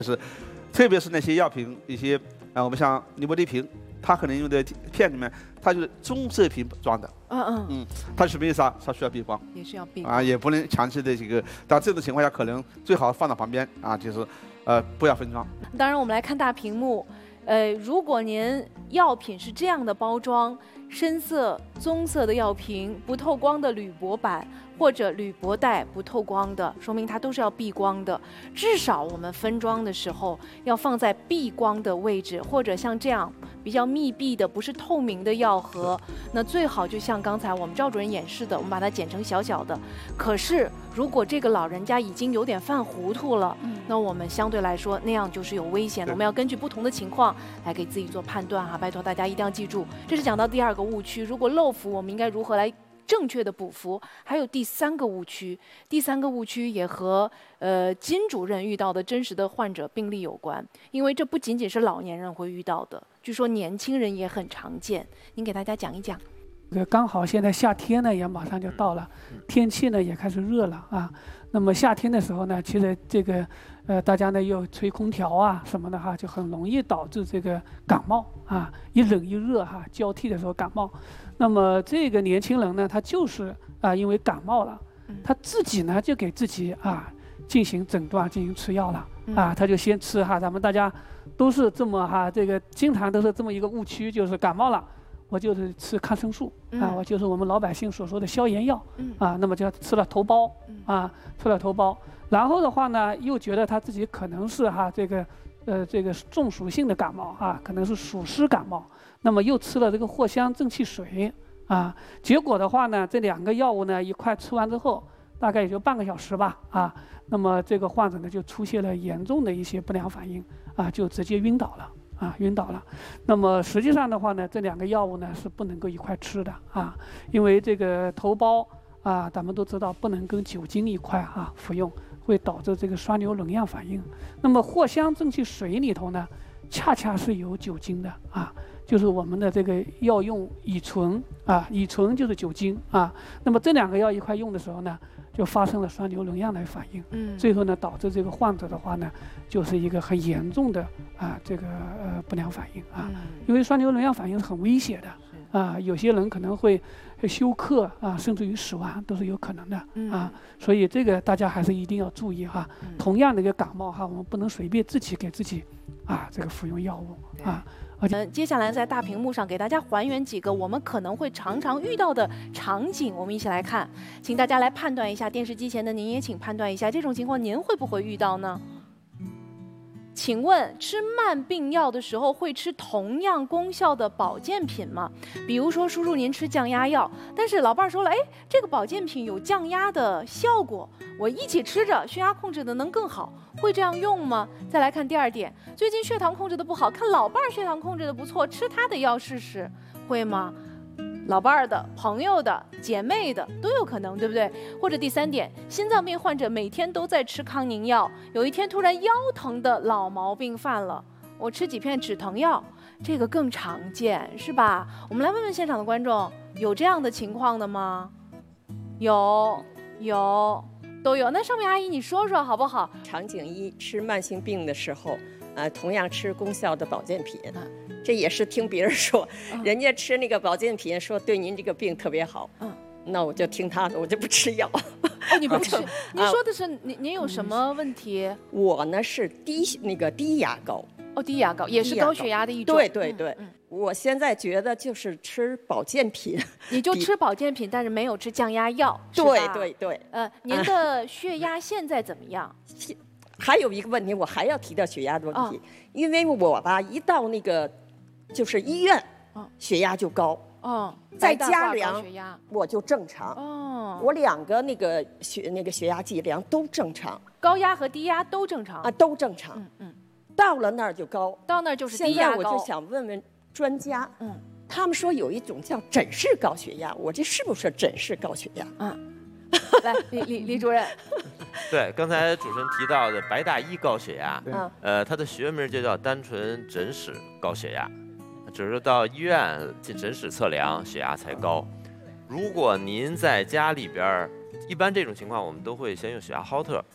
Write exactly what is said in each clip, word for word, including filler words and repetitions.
是，特别是那些药品，一些啊，我们像尼泊利瓶，它可能用的片里面，它就是棕色瓶装的。 嗯嗯嗯，它是为啥？它需要避光。 也是要避光啊，也不能强制的这个。但这种情况下，可能最好放到旁边啊，就是呃不要分装。 当然，我们来看大屏幕。呃，如果您药品是这样的包装，深色、棕色的药瓶，不透光的铝箔板或者铝箔袋不透光的，说明它都是要避光的。至少我们分装的时候要放在避光的位置，或者像这样比较密闭的、不是透明的药盒，那最好就像刚才我们赵主任演示的，我们把它剪成小小的。可是如果这个老人家已经有点犯糊涂了，嗯、那我们相对来说那样就是有危险的。我们要根据不同的情况来给自己做判断哈，拜托大家一定要记住。这是讲到第二个误区，如果漏服，我们应该如何来正确的补服？还有第三个误区，第三个误区也和呃金主任遇到的真实的患者病例有关，因为这不仅仅是老年人会遇到的，据说年轻人也很常见。您给大家讲一讲。 刚好现在夏天呢也马上就到了，天气呢也开始热了啊。那么夏天的时候呢，其实这个呃大家呢又吹空调啊什么的哈，就很容易导致这个感冒啊，一冷一热哈交替的时候感冒。那么这个年轻人呢，他就是啊因为感冒了，他自己呢就给自己啊进行诊断，进行吃药了啊，他就先吃哈，咱们大家都是这么哈，这个经常都是这么一个误区，就是感冒了。我就是吃抗生素啊，我就是我们老百姓所说的消炎药啊，那么就吃了头孢啊，吃了头孢，然后的话呢，又觉得他自己可能是哈这个呃这个中暑性的感冒啊，可能是暑湿感冒，那么又吃了这个藿香正气水啊，结果的话呢，这两个药物呢一块吃完之后，大概也就半个小时吧啊，那么这个患者呢就出现了严重的一些不良反应啊，就直接晕倒了。啊，晕倒了。那么实际上的话呢，这两个药物呢是不能够一块吃的啊，因为这个头孢啊，咱们都知道不能跟酒精一块啊服用，会导致这个双硫仑样反应。那么藿香正气水里头呢，恰恰是有酒精的啊，就是我们的这个药用乙醇啊，乙醇就是酒精啊。那么这两个药一块用的时候呢，就发生了双硫仑样的反应，嗯，最后呢导致这个患者的话呢，就是一个很严重的啊这个呃不良反应啊，嗯、因为双硫仑样反应是很危险的啊，有些人可能会休克啊，甚至于死亡都是有可能的、嗯、啊，所以这个大家还是一定要注意哈。嗯、同样的一个感冒哈，我们不能随便自己给自己啊这个服用药物啊。 嗯，接下来在大屏幕上给大家还原几个我们可能会常常遇到的场景，我们一起来看，请大家来判断一下，电视机前的您也请判断一下，这种情况您会不会遇到呢？请问吃慢病药的时候会吃同样功效的保健品吗？比如说叔叔您吃降压药，但是老伴儿说了，哎，这个保健品有降压的效果，我一起吃着，血压控制的能更好，会这样用吗？再来看第二点，最近血糖控制的不好，看老伴儿血糖控制的不错，吃他的药试试，会吗？老伴儿的、朋友的、姐妹的都有可能，对不对？或者第三点，心脏病患者每天都在吃康宁药，有一天突然腰疼的老毛病犯了，我吃几片止疼药，这个更常见，是吧？我们来问问现场的观众，有这样的情况的吗？有，有，都有。那上面阿姨你说说好不好？ 场景一，吃慢性病的时候，呃，同样吃功效的保健品。嗯，这也是听别人说，嗯、人家吃那个保健品说对您这个病特别好，嗯，那我就听他的，我就不吃药。 哦，你不吃？您说的是您您有什么问题？ 我呢是低那个低压高。 哦，低压高也是高血压的一种。 对对对，嗯嗯、我现在觉得就是吃保健品， 你就吃保健品，但是没有吃降压药。 对对对。 呃，您的血压现在怎么样？ 还有一个问题，我还要提到血压的问题，哦、因为我吧一到那个就是医院，哦、血压就高，哦，在家量我就正常，哦，我两个那个血那个血压计量都正常， 高压和低压都正常啊，都正常，嗯嗯，到了那儿就高， 到那儿就是低压高。 现在我就想问问专家，嗯，他们说有一种叫枕式高血压，我这是不是枕式高血压？嗯。 来，李李李主任， 对，刚才主持人提到的白大衣高血压，嗯，呃，它的学名就叫单纯诊室高血压，只是到医院进诊室测量血压才高。如果您在家里边，一般这种情况我们都会先用血压浩特，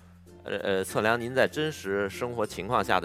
呃呃测量您在真实生活情况下的